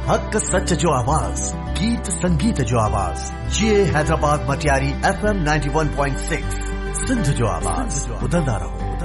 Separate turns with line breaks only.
हक सच जो आवाज, गीत संगीत जो आवाज, ये हैदराबाद मटियारी FM 91.6 सिंध जो आवाज, बदलदा रहो।